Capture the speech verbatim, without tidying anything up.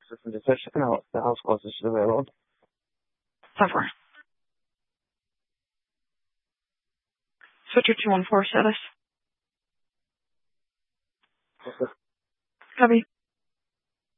from the station. Now, the house closest to the railroad. Suffer. Switcher two one four status. Okay. Copy.